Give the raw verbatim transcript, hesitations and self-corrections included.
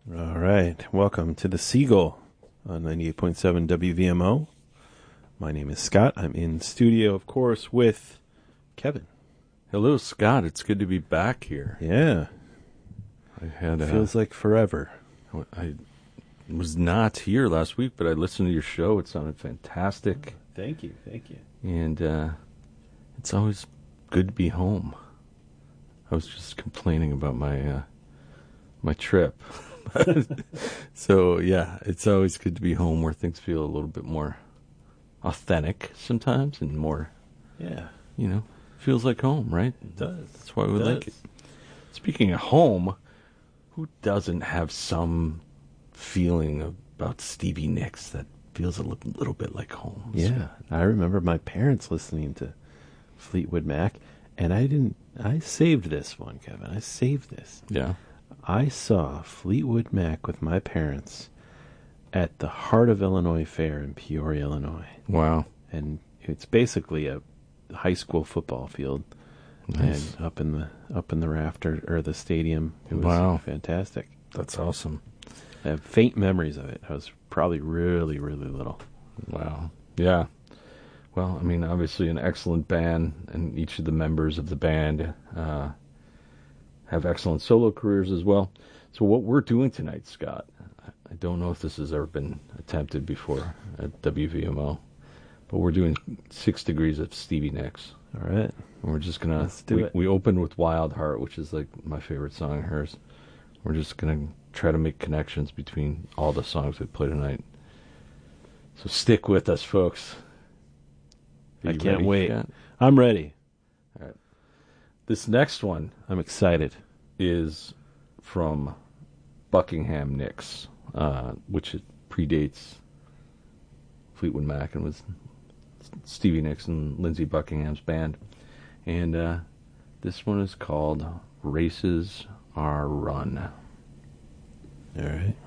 All right. Welcome to the Seagull on ninety-eight point seven W V M O. My name is Scott. I'm in studio, of course, with Kevin. Hello, Scott. It's good to be back here. Yeah. I had uh, Feels like forever. I was not here last week, but I listened to your show. It sounded fantastic. Thank you. Thank you. And uh, it's always good to be home. I was just complaining about my uh, my trip. So, yeah, it's always good to be home where things feel a little bit more authentic sometimes and more, Yeah. you know, feels like home, right? It does. That's why we It like does. it. Speaking of home, who doesn't have some feeling about Stevie Nicks that feels a li- little bit like home? Yeah. I remember my parents listening to Fleetwood Mac, and I didn't, I saved this one, Kevin. I saved this. Yeah. I saw Fleetwood Mac with my parents at the Heart of Illinois Fair in Peoria, Illinois. Wow. And it's basically a high school football field. Nice. And up in the up in the rafter or the stadium. It was Wow. fantastic. That's awesome. I have faint memories of it. I was probably really, really little. Wow. Yeah. Well, I mean, obviously an excellent band, and each of the members of the band uh, have excellent solo careers as well. So what we're doing tonight, Scott, I don't know if this has ever been attempted before at W V M O, but we're doing Six Degrees of Stevie Nicks. All right. And we're just gonna Let's do we, it. we open with Wild Heart, which is like my favorite song of hers. We're just gonna try to make connections between all the songs we play tonight. So stick with us, folks. Are I you can't ready, wait. Scott? I'm ready. All right. This next one I'm excited. is from Buckingham Nicks, uh, which it predates Fleetwood Mac and was Stevie Nicks and Lindsey Buckingham's band. And uh, this one is called Races Are Run. All right.